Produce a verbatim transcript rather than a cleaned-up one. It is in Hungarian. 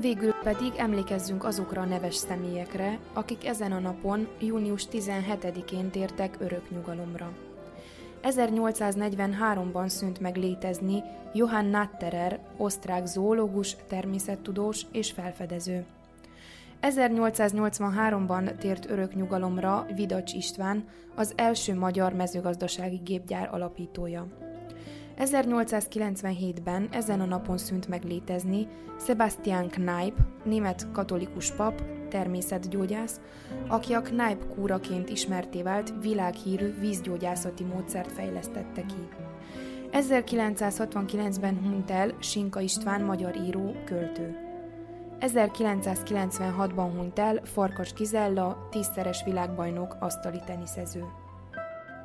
Végül pedig emlékezzünk azokra a neves személyekre, akik ezen a napon, június tizenhetedikén tértek örök nyugalomra. ezernyolcszáznegyvenháromban szűnt meg létezni Johann Natterer, osztrák zoológus, természettudós és felfedező. ezernyolcszáznyolcvanháromban tért örök nyugalomra Vidacs István, az első magyar mezőgazdasági gépgyár alapítója. ezernyolcszázkilencvenhétben ezen a napon szűnt meg létezni Sebastian Kneipp, német katolikus pap, természetgyógyász, aki a Kneipp kúraként ismertté vált világhírű vízgyógyászati módszert fejlesztette ki. ezerkilencszázhatvankilencben hunyt el Sinka István, magyar író, költő. ezerkilencszázkilencvenhatban hunyt el Farkas Gizella, tízszeres világbajnok, asztali teniszező.